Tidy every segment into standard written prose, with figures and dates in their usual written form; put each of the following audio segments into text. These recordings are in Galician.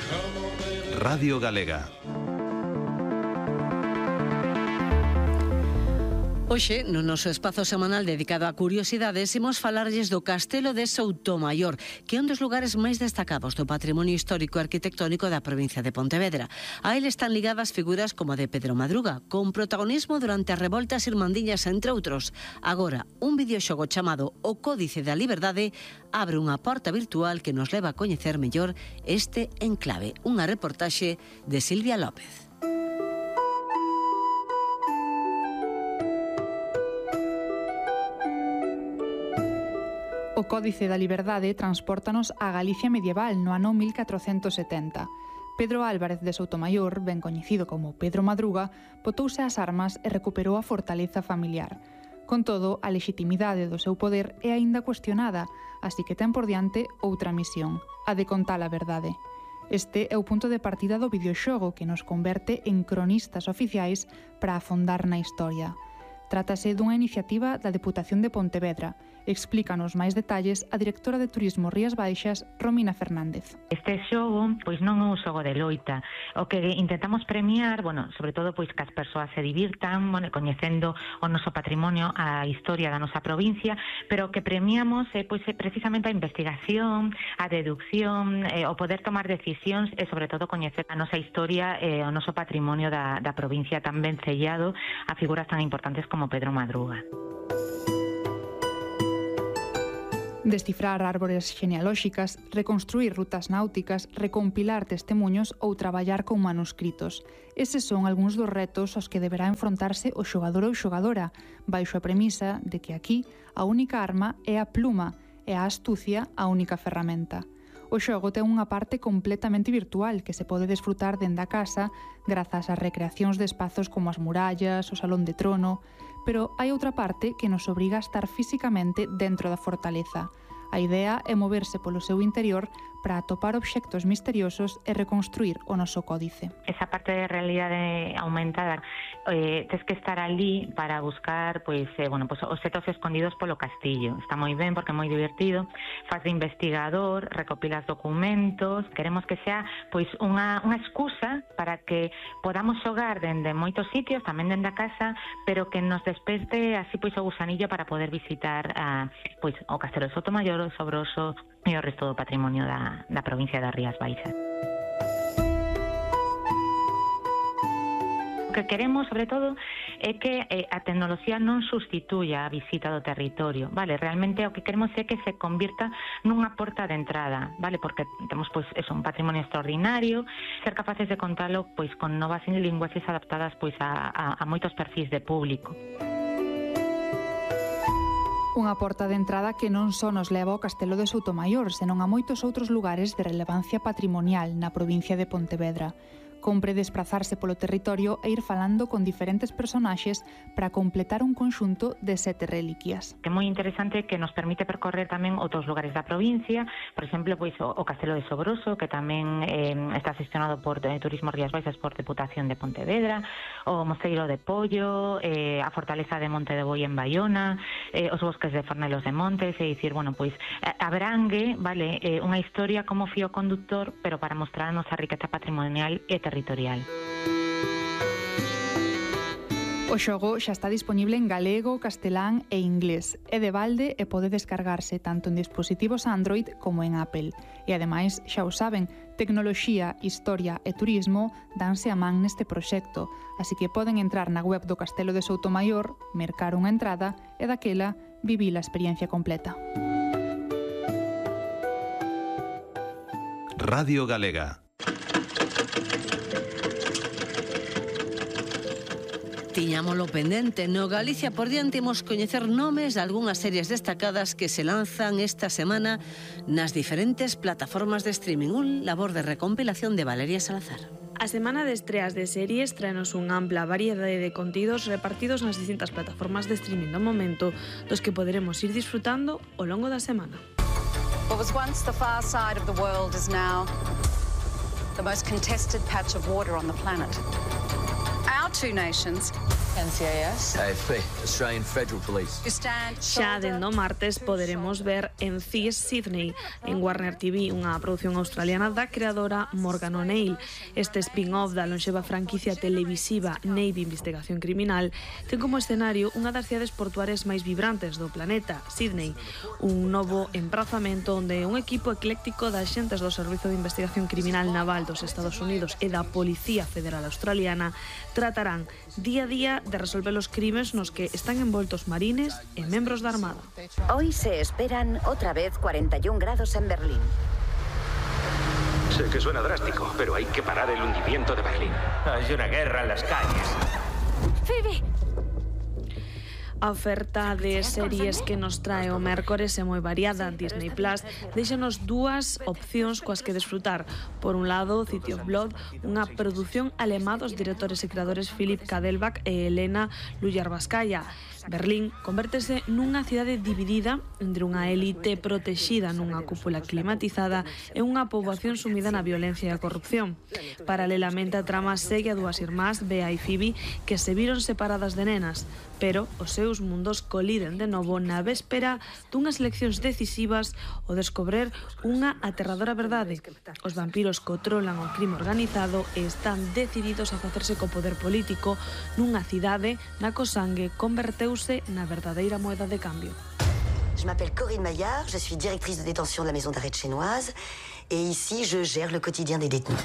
Radio Galega. Hoxe, no noso espazo semanal dedicado a curiosidades, imos falarlles do Castelo de Soutomaior, que é un dos lugares máis destacados do patrimonio histórico e arquitectónico da provincia de Pontevedra. A ele están ligadas figuras como a de Pedro Madruga, con protagonismo durante as revoltas irmandiñas, entre outros. Agora, un videoxogo chamado O Códice da Liberdade abre unha porta virtual que nos leva a coñecer mellor este enclave. Unha reportaxe de Silvia López. O Códice da Liberdade transpórtanos á Galicia medieval no ano 1470. Pedro Álvarez de Soutomaior, ben coñecido como Pedro Madruga, botouse ás armas e recuperou a fortaleza familiar. Con todo, a lexitimidade do seu poder é aínda cuestionada, así que ten por diante outra misión, a de contar a verdade. Este é o punto de partida do videoxogo que nos converte en cronistas oficiais para afondar na historia. Trátase dunha iniciativa da Deputación de Pontevedra. Explícanos máis detalles a directora de Turismo Rías Baixas, Romina Fernández. Este xogo, pois non é un xogo de loita. O que intentamos premiar, sobre todo pois que as persoas se divirtan, coñecendo o noso patrimonio, a historia da nosa provincia, pero o que premiamos é precisamente a investigación, a deducción, o poder tomar decisións e sobre todo coñecer a nosa historia e o noso patrimonio da provincia tan ben sellado a figuras tan importantes como Pedro Madruga. Descifrar árbores genealóxicas, reconstruir rutas náuticas, recompilar testemuños ou traballar con manuscritos. Eses son algúns dos retos aos que deberá enfrontarse o xogador ou xogadora, baixo a premisa de que aquí a única arma é a pluma e a astucia a única ferramenta. O xogo ten unha parte completamente virtual que se pode desfrutar dende a casa grazas ás recreacións de espazos como as murallas, o Salón de Trono, pero hai outra parte que nos obriga a estar físicamente dentro da fortaleza. A idea é moverse polo seu interior para atopar obxectos misteriosos e reconstruir o noso códice. Esa parte de realidade aumentada, tes que estar ali para buscar obxectos escondidos polo castillo. Está moi ben porque é moi divertido. Faz de investigador, recopilas documentos. Queremos que sea unha excusa para que podamos xogar dende moitos sitios, tamén dende a casa, pero que nos desperte así o gusanillo para poder visitar o Castelo de Soutomaior, o Sobroso e o resto do patrimonio da provincia das Rías Baixas. O que queremos, sobre todo, é que a tecnoloxía non sustituya a visita do territorio, vale? Realmente o que queremos é que se convirta nunha porta de entrada, vale? Porque temos un patrimonio extraordinario, ser capaces de contalo con novas linguaxes adaptadas a moitos perfis de público. Unha porta de entrada que non só nos leva ao Castelo de Soutomaior, senón a moitos outros lugares de relevancia patrimonial na provincia de Pontevedra. Compre desprazarse polo territorio e ir falando con diferentes personaxes para completar un conxunto de 7 reliquias. É moi interesante que nos permite percorrer tamén outros lugares da provincia, por exemplo, o Castelo de Sobroso, que tamén está gestionado por Turismo Rías Baixas por Deputación de Pontevedra, o Mosteiro de Pollo, a Fortaleza de Monte de Boi en Baiona, os bosques de Fornelos de Montes, abrangue, unha historia como fío conductor, pero para mostrar a nosa riqueza patrimonial e territorial. O xogo xa está disponible en galego, castelán e inglés. É de balde e pode descargarse tanto en dispositivos Android como en Apple. E ademais, xa o saben, tecnoloxía, historia e turismo danse a man neste proxecto, así que poden entrar na web do Castelo de Soutomaior, mercar unha entrada e daquela vivir a experiencia completa. Radio Galega. Tiñámolo pendente. No Galicia por diante imos coñecer nomes de algunhas series destacadas que se lanzan esta semana nas diferentes plataformas de streaming. Un labor de recompilación de Valeria Salazar. A semana de estreas de series traenos unha ampla variedade de contidos repartidos nas distintas plataformas de streaming do momento, dos que poderemos ir disfrutando ao longo da semana. What was once the far side of the world is now the most contested patch of water on the planet. Our two nations. NCIS. AFP, Australian Federal Police. Xa dende o martes poderemos ver en CIS Sydney, en Warner TV, unha produción australiana da creadora Morgan O'Neill. Este spin-off da lonxeva franquicia televisiva Navy Investigación Criminal ten como escenario unha das cidades portuarias máis vibrantes do planeta, Sydney, un novo emprazamento onde un equipo ecléctico de axentes do Servizo de Investigación Criminal Naval dos Estados Unidos e da Policía Federal Australiana tratarán día a día de resolver os crimes nos que están envoltos marines e membros da Armada. Hoy se esperan otra vez 41 grados en Berlín. Sé que suena drástico, pero hay que parar el hundimiento de Berlín. Hay una guerra en las calles. Phoebe! A oferta de series que nos trae o mércores é moi variada. Disney Plus deixanos dúas opcións coas que desfrutar. Por un lado, City of Blood, unha produción alemá dos directores e creadores Philip K. Delbach e Elena Luyarbaskaya. Berlín convértese nunha cidade dividida entre unha élite protexida nunha cúpula climatizada e unha poboación sumida na violencia e a corrupción. Paralelamente a trama segue a dúas irmás, Bea e Phoebe, que se viron separadas de nenas, pero os seus mundos coliden de novo na véspera dunhas eleccións decisivas ao descobrir unha aterradora verdade. Os vampiros controlan o crime organizado e están decididos a facerse co poder político nunha cidade na que o sangue converteuse na verdadeira moeda de cambio. Je m'appelle Corinne Maillard, je suis directrice de détention de la maison d'arrêt chinoise et ici je gère le quotidien des détenus.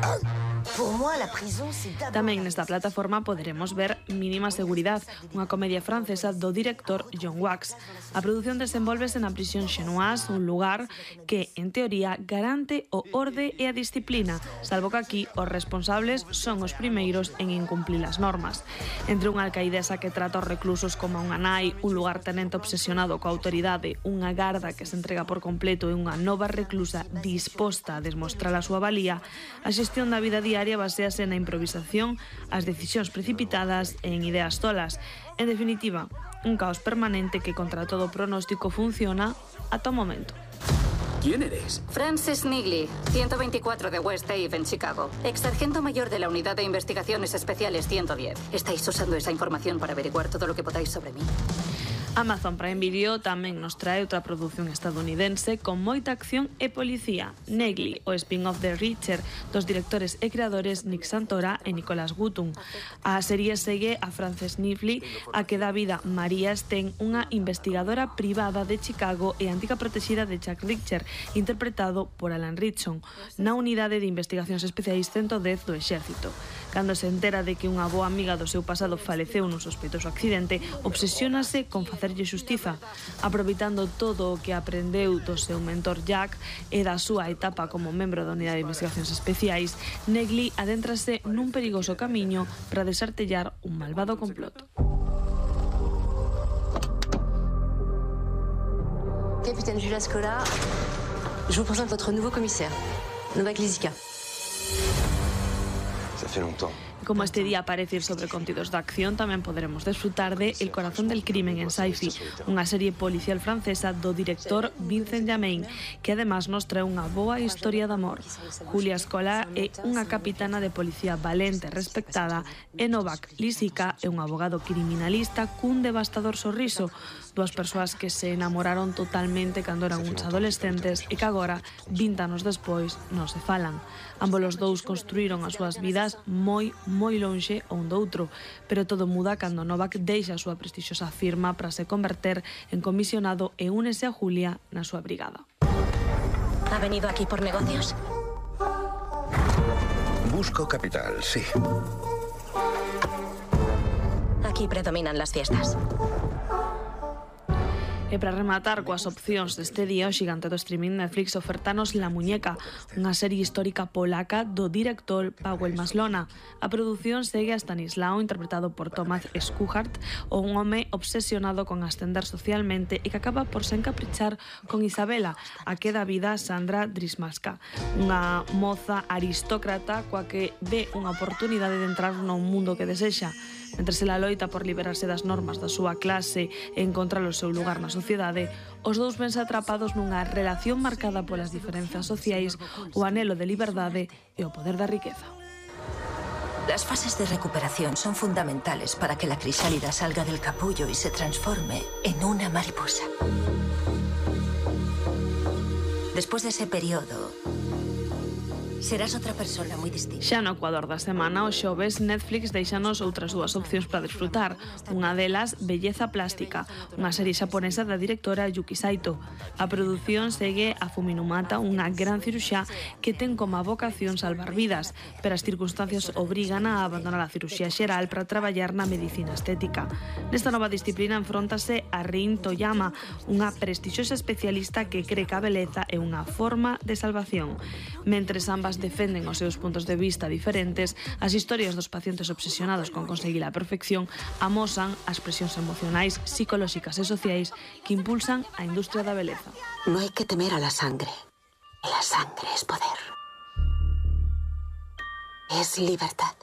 Pour moi, la prison, c'est d'abord... Tamén nesta plataforma poderemos ver Mínima Seguridad, unha comedia francesa do director John Wax. A produción desenvolvese na prisión chinoise, un lugar que, en teoría, garante o orde e a disciplina, salvo que aquí os responsables son os primeiros en incumplir as normas. Entre unha alcaidesa que trata os reclusos como unha nai, un lugartenente obsesionado coa autoridade, unha garda que se entrega por completo e unha nova reclusa disposta a desmostrar a súa valía, a xestión da vida diaria basease na improvisación, as decisións precipitadas e en ideas tolas. En definitiva, un caos permanente que contra todo pronóstico funciona ata o momento. ¿Quién eres? Frances Nigley, 124 de West Ave en Chicago. Ex sargento mayor de la Unidad de Investigaciones Especiales 110. Estáis usando esa información para averiguar todo lo que podáis sobre mí. Amazon Prime Video tamén nos trae outra produción estadounidense con moita acción e policía. Negley, o spin-off de Reacher, dos directores e creadores Nick Santora e Nicholas Wooten. A serie segue a Frances Nigley, a que dá vida Maria Sten, unha investigadora privada de Chicago e antiga protexida de Jack Reacher, interpretado por Alan Ritchson, na Unidade de Investigacións Especiais 110 do Exército. Cando se entera de que unha boa amiga do seu pasado faleceu nun sospeitoso accidente, obsesiónase con facerlle xustiza. Aproveitando todo o que aprendeu do seu mentor Jack e da súa etapa como membro da Unidade de Investigacións Especiais, Negley adéntrase nun perigoso camiño para desartellar un malvado complot. Capitaine Julia Scola, je vous présente votre nouveau commissaire, Novak Lisicka. Ça fait longtemps. Como este día aparece sobre contidos de acción, tamén poderemos desfrutar de El corazón del crimen en Sci-Fi, unha serie policial francesa do director Vincent Jamin, que además nos trae unha boa historia de amor. Julia Scola é unha capitana de policía valente e respectada, e Novak Lisicka é un abogado criminalista cun devastador sorriso, dúas persoas que se enamoraron totalmente cando eran uns adolescentes e que agora, 20 anos despois, non se falan. Ambos os dous construíron as súas vidas moi lonxe un do outro, pero todo muda cando Novak deixa a súa prestixiosa firma para se converter en comisionado e únese a Julia na súa brigada. ¿Ha venido aquí por negocios? Busco capital, sí. Aquí predominan las fiestas. E para rematar coas opcións deste día, o xigante do streaming Netflix ofertanos La Muñeca, unha serie histórica polaca do director Paweł Maslona. A produción segue a Stanislao, interpretado por Tomasz Skuchart, un home obsesionado con ascender socialmente e que acaba por se encaprichar con Isabela, a que dá vida Sandra Drismaska, unha moza aristócrata coa que ve unha oportunidade de entrar nun mundo que desexa. Mentre se la loita por liberarse das normas da súa clase e encontrar o seu lugar na sociedade, os dous vense atrapados nunha relación marcada polas diferenzas sociais, o anelo de liberdade e o poder da riqueza. Las fases de recuperación son fundamentales para que la crisálida salga del capullo y se transforme en una mariposa. Después de ese periodo, serás outra persona moi distinta. Xa no Ecuador da semana, o xoves, Netflix deixanos outras dúas opcións para desfrutar. Unha delas, Belleza Plástica, unha serie xaponesa da directora Yuki Saito. A produción segue a Fuminumata, unha gran ciruxá que ten como vocación salvar vidas, pero as circunstancias obrigan a abandonar a ciruxía xeral para traballar na medicina estética. Nesta nova disciplina enfróntase a Rin Toyama, unha prestixiosa especialista que cree que a beleza é unha forma de salvación. Mentres ambas defenden os seus puntos de vista diferentes, as historias dos pacientes obsesionados con conseguir a perfección amosan as presións emocionais, psicolóxicas e sociais que impulsan a industria da beleza. No hay que temer a la sangre. La sangre es poder. Es libertad.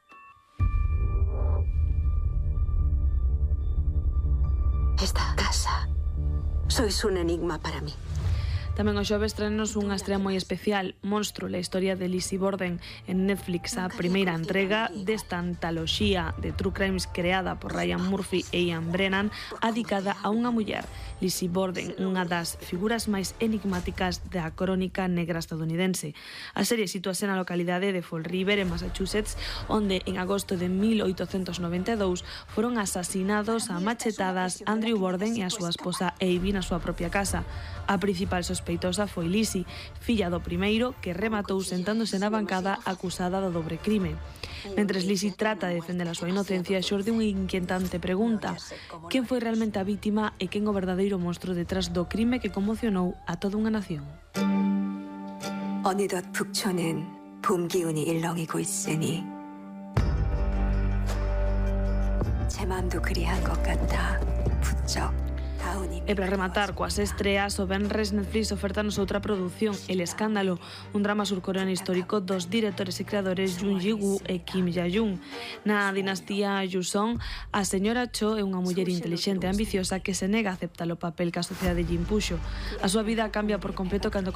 Esta casa, sois un enigma para mí. Tamén o xoves traenos unha estrela moi especial, Monstro, la historia de Lizzie Borden, en Netflix, a primeira entrega desta antoloxía de True Crimes creada por Ryan Murphy e Ian Brennan, dedicada a unha muller, Lizzie Borden, unha das figuras máis enigmáticas da crónica negra estadounidense. A serie sitúase na localidade de Fall River, en Massachusetts, onde en agosto de 1892 foron asasinados a machetadas Andrew Borden e a súa esposa Abby na súa propia casa. A principal sospeitosa foi Lizzie, filla do primeiro, que rematou sentándose na bancada acusada do dobre crime. Mentres Lizzie trata de defender a súa inocencia, xorde unha inquietante pregunta: quen foi realmente a vítima e quen o verdadeiro monstro detrás do crime que conmocionou a toda unha nación? 어느덧 북촌엔 봄 기운이 일렁이고 있으니 제 맘도 그리한 것 같아 부쩍. E para rematar coas estreas, o venres Netflix ofertanos outra produción, El Escándalo, un drama surcoreano histórico dos directores e creadores Jung Ji-woo e Kim Ja-yoon. Na dinastía Joseon, a señora Cho é unha muller intelixente e ambiciosa que se nega a aceptar o papel que a sociedade lle impuxo. A súa vida cambia por completo cando